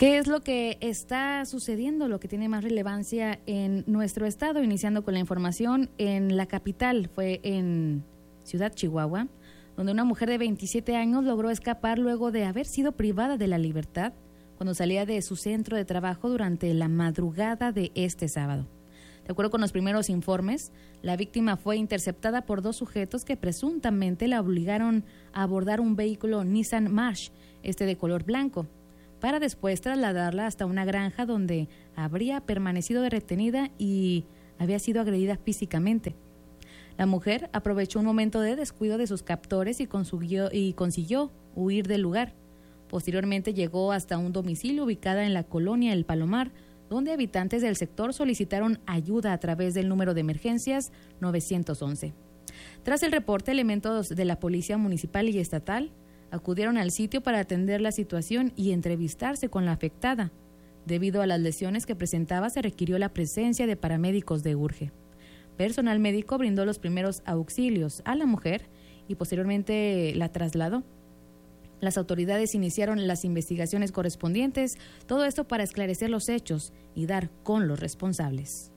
¿Qué es lo que está sucediendo, lo que tiene más relevancia en nuestro estado? Iniciando con la información, en la capital, fue en Ciudad Chihuahua, donde una mujer de 27 años logró escapar luego de haber sido privada de la libertad cuando salía de su centro de trabajo durante la madrugada de este sábado. De acuerdo con los primeros informes, la víctima fue interceptada por dos sujetos que presuntamente la obligaron a abordar un vehículo Nissan March, de color blanco, para después trasladarla hasta una granja donde habría permanecido retenida y había sido agredida físicamente. La mujer aprovechó un momento de descuido de sus captores y consiguió huir del lugar. Posteriormente llegó hasta un domicilio ubicado en la colonia El Palomar, donde habitantes del sector solicitaron ayuda a través del número de emergencias 911. Tras el reporte, elementos de la Policía Municipal y Estatal acudieron al sitio para atender la situación y entrevistarse con la afectada. Debido a las lesiones que presentaba, se requirió la presencia de paramédicos de URGE. Personal médico brindó los primeros auxilios a la mujer y posteriormente la trasladó. Las autoridades iniciaron las investigaciones correspondientes, todo esto para esclarecer los hechos y dar con los responsables.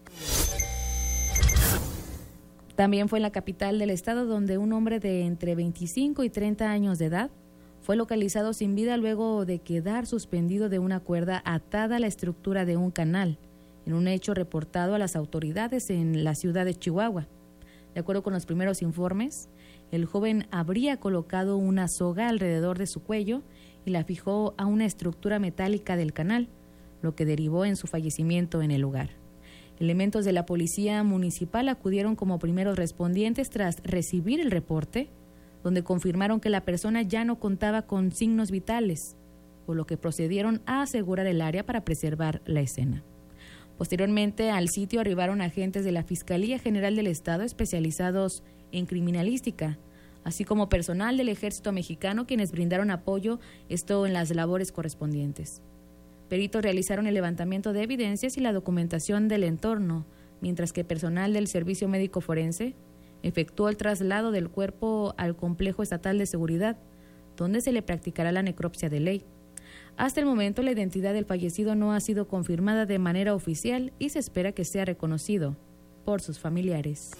También fue en la capital del estado donde un hombre de entre 25 y 30 años de edad fue localizado sin vida luego de quedar suspendido de una cuerda atada a la estructura de un canal, en un hecho reportado a las autoridades en la ciudad de Chihuahua. De acuerdo con los primeros informes, el joven habría colocado una soga alrededor de su cuello y la fijó a una estructura metálica del canal, lo que derivó en su fallecimiento en el lugar. Elementos de la Policía Municipal acudieron como primeros respondientes tras recibir el reporte, donde confirmaron que la persona ya no contaba con signos vitales, por lo que procedieron a asegurar el área para preservar la escena. Posteriormente, al sitio arribaron agentes de la Fiscalía General del Estado especializados en criminalística, así como personal del Ejército Mexicano, quienes brindaron apoyo en las labores correspondientes. Peritos realizaron el levantamiento de evidencias y la documentación del entorno, mientras que personal del Servicio Médico Forense efectuó el traslado del cuerpo al Complejo Estatal de Seguridad, donde se le practicará la necropsia de ley. Hasta el momento, la identidad del fallecido no ha sido confirmada de manera oficial y se espera que sea reconocido por sus familiares.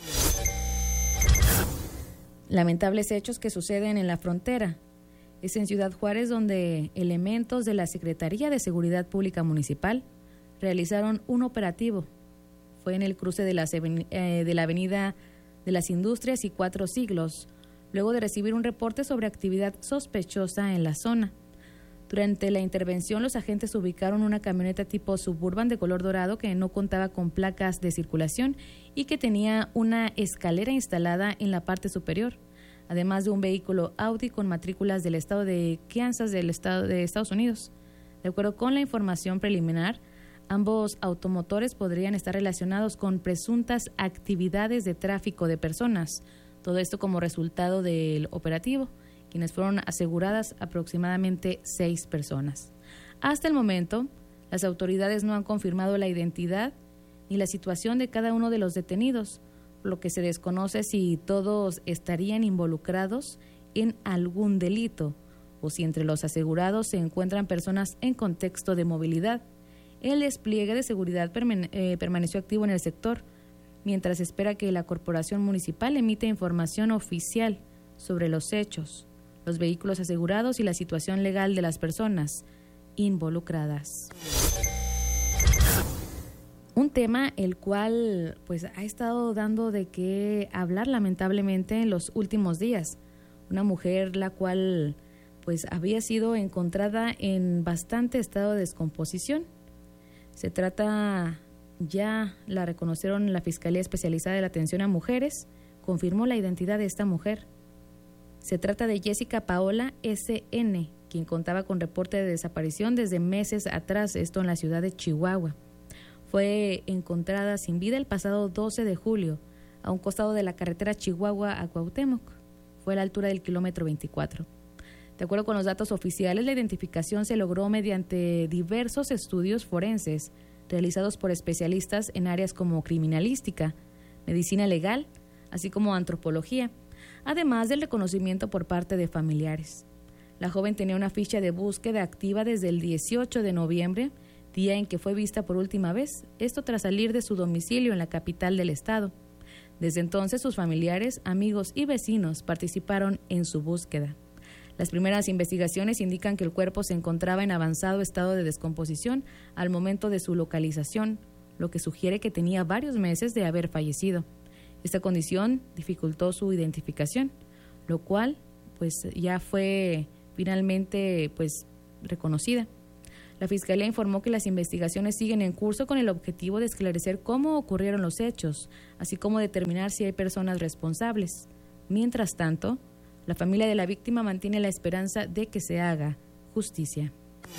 Lamentables hechos que suceden en la frontera. Es en Ciudad Juárez donde elementos de la Secretaría de Seguridad Pública Municipal realizaron un operativo. Fue en el cruce de la Avenida de las Industrias y 4 Siglos, luego de recibir un reporte sobre actividad sospechosa en la zona. Durante la intervención, los agentes ubicaron una camioneta tipo Suburban de color dorado que no contaba con placas de circulación y que tenía una escalera instalada en la parte superior, además de un vehículo Audi con matrículas del estado de Kansas del estado de Estados Unidos. De acuerdo con la información preliminar, ambos automotores podrían estar relacionados con presuntas actividades de tráfico de personas. Todo esto como resultado del operativo, quienes fueron aseguradas aproximadamente 6 personas. Hasta el momento, las autoridades no han confirmado la identidad ni la situación de cada uno de los detenidos, lo que se desconoce si todos estarían involucrados en algún delito o si entre los asegurados se encuentran personas en contexto de movilidad. El despliegue de seguridad permaneció activo en el sector, mientras espera que la Corporación Municipal emita información oficial sobre los hechos, los vehículos asegurados y la situación legal de las personas involucradas. Un tema el cual ha estado dando de qué hablar lamentablemente en los últimos días. Una mujer la cual había sido encontrada en bastante estado de descomposición. Se trata, ya la reconocieron la Fiscalía Especializada de la Atención a Mujeres, confirmó la identidad de esta mujer. Se trata de Jessica Paola S.N., quien contaba con reporte de desaparición desde meses atrás, esto en la ciudad de Chihuahua. Fue encontrada sin vida el pasado 12 de julio, a un costado de la carretera Chihuahua a Cuauhtémoc. Fue a la altura del kilómetro 24. De acuerdo con los datos oficiales, la identificación se logró mediante diversos estudios forenses realizados por especialistas en áreas como criminalística, medicina legal, así como antropología, además del reconocimiento por parte de familiares. La joven tenía una ficha de búsqueda activa desde el 18 de noviembre, día en que fue vista por última vez, esto tras salir de su domicilio en la capital del estado. Desde entonces, sus familiares, amigos y vecinos participaron en su búsqueda. Las primeras investigaciones indican que el cuerpo se encontraba en avanzado estado de descomposición al momento de su localización, lo que sugiere que tenía varios meses de haber fallecido. Esta condición dificultó su identificación, lo cual pues ya fue finalmente reconocida. La Fiscalía informó que las investigaciones siguen en curso con el objetivo de esclarecer cómo ocurrieron los hechos, así como determinar si hay personas responsables. Mientras tanto, la familia de la víctima mantiene la esperanza de que se haga justicia.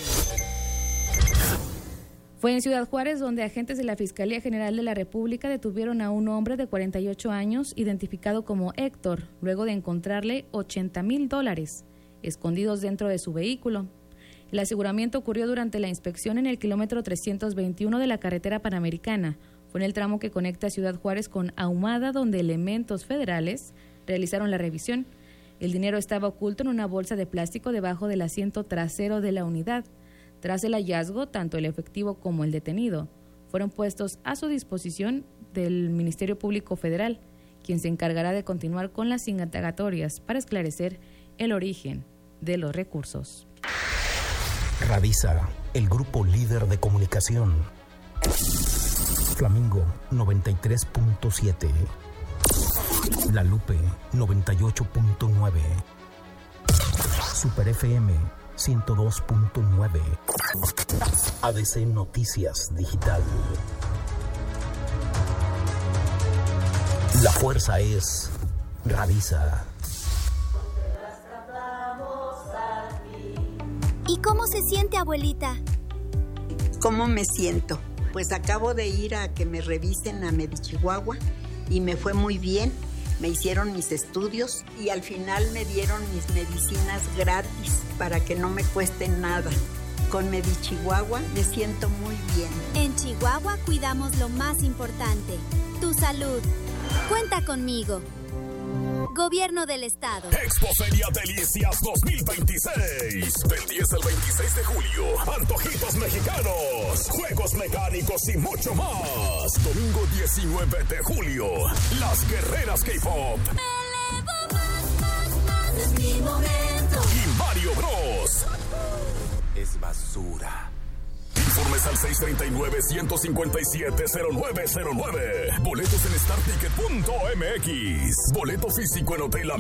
Fue en Ciudad Juárez donde agentes de la Fiscalía General de la República detuvieron a un hombre de 48 años identificado como Héctor, luego de encontrarle $80,000 escondidos dentro de su vehículo. El aseguramiento ocurrió durante la inspección en el kilómetro 321 de la carretera Panamericana. Fue en el tramo que conecta Ciudad Juárez con Ahumada, donde elementos federales realizaron la revisión. El dinero estaba oculto en una bolsa de plástico debajo del asiento trasero de la unidad. Tras el hallazgo, tanto el efectivo como el detenido fueron puestos a su disposición del Ministerio Público Federal, quien se encargará de continuar con las indagatorias para esclarecer el origen de los recursos. Radisa, el grupo líder de comunicación. Flamingo 93.7. La Lupe 98.9. Super FM 102.9. ADC Noticias Digital. La fuerza es Radisa. ¿Y cómo se siente, abuelita? ¿Cómo me siento? Pues acabo de ir a que me revisen a Medichihuahua y me fue muy bien. Me hicieron mis estudios y al final me dieron mis medicinas gratis para que no me cuesten nada. Con Medichihuahua me siento muy bien. En Chihuahua cuidamos lo más importante, tu salud. Cuenta conmigo. Gobierno del Estado. Expoferia Delicias 2026. Del 10 al 26 de julio. Antojitos mexicanos, juegos mecánicos y mucho más. Domingo 19 de julio. Las Guerreras K-Pop. Me elevo más, es mi momento. Y Mario Bros. Es basura. Informes al 639-157-0909. Boletos en starticket.mx. Boleto físico en Hotel